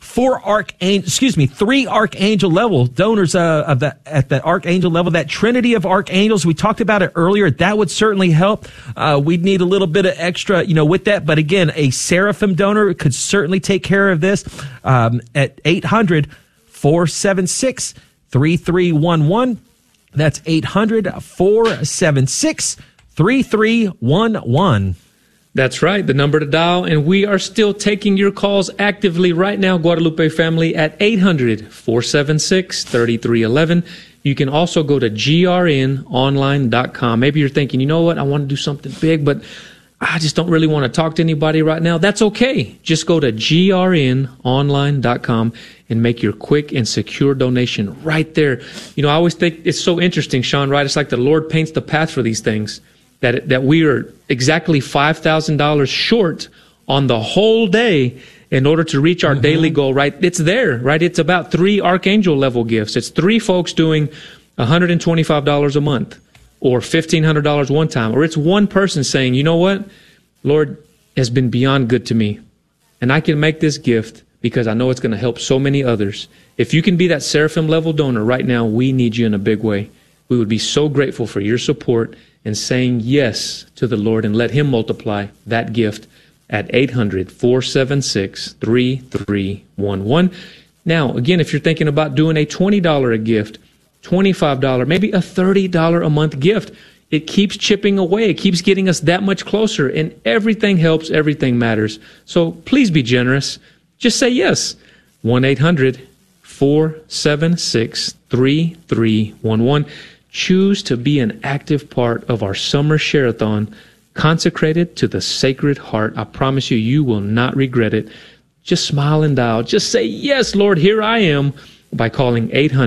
three archangel level donors at the archangel level. That trinity of archangels, we talked about it earlier. That would certainly help. We'd need a little bit of extra, with that. But again, a seraphim donor could certainly take care of this at 800-476-3311. That's 800-476-3311. That's right, the number to dial, and we are still taking your calls actively right now, Guadalupe family, at 800-476-3311. You can also go to grnonline.com. Maybe you're thinking, you know what, I want to do something big, but I just don't really want to talk to anybody right now. That's okay. Just go to grnonline.com and make your quick and secure donation right there. I always think it's so interesting, Sean, right? It's like the Lord paints the path for these things. That we are exactly $5,000 short on the whole day in order to reach our daily goal, right? It's there, right? It's about 3 archangel level gifts. It's 3 folks doing $125 a month or $1,500 one time. Or it's one person saying, you know what? Lord has been beyond good to me. And I can make this gift because I know it's going to help so many others. If you can be that seraphim level donor right now, we need you in a big way. We would be so grateful for your support and saying yes to the Lord, and let Him multiply that gift at 800-476-3311. Now, again, if you're thinking about doing a $20 a gift, $25, maybe a $30 a month gift, it keeps chipping away. It keeps getting us that much closer, and everything helps, everything matters. So please be generous. Just say yes. 1-800-476-3311. Choose to be an active part of our summer share-a-thon consecrated to the Sacred Heart. I promise you, you will not regret it. Just smile and dial. Just say, yes, Lord, here I am, by calling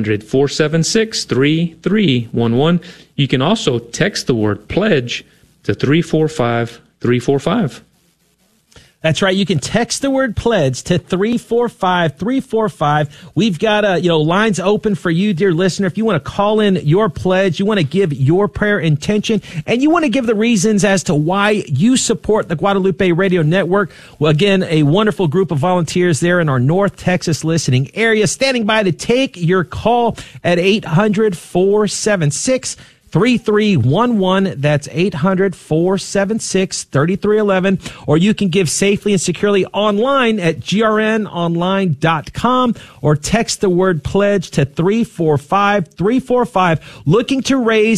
800-476-3311. You can also text the word pledge to 345-345. That's right. You can text the word pledge to 345-345. We've got lines open for you, dear listener. If you want to call in your pledge, you want to give your prayer intention, and you want to give the reasons as to why you support the Guadalupe Radio Network. Well, again, a wonderful group of volunteers there in our North Texas listening area standing by to take your call at 800-476-3311. 3311. That's 800-476-3311. Or you can give safely and securely online at grnonline.com or text the word pledge to 345-345. Looking to raise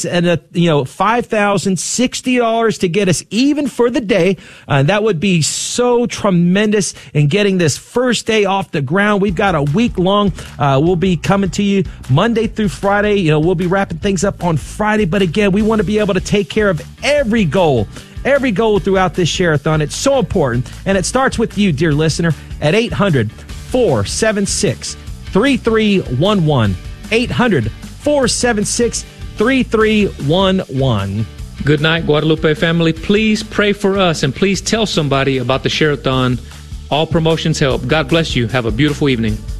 $5,060 to get us even for the day. That would be so tremendous in getting this first day off the ground. We've got a week long. We'll be coming to you Monday through Friday. We'll be wrapping things up on Friday. But again, we want to be able to take care of every goal throughout this share-a-thon. It's so important. And it starts with you, dear listener, at 800-476-3311. 800-476-3311. Good night, Guadalupe family. Please pray for us, and please tell somebody about the share-a-thon. All promotions help. God bless you. Have a beautiful evening.